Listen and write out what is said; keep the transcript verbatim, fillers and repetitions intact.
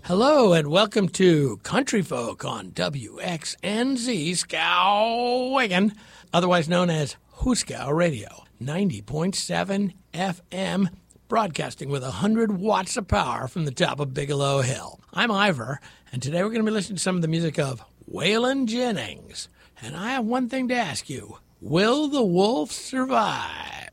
Hello and welcome to Country Folk on W X N Z Skowhegan, otherwise known as Hooskow Radio, ninety point seven F M, broadcasting with one hundred watts of power from the top of Bigelow Hill. I'm Ivor, and today we're going to be listening to some of the music of Waylon Jennings. And I have one thing to ask you. Will the wolf survive?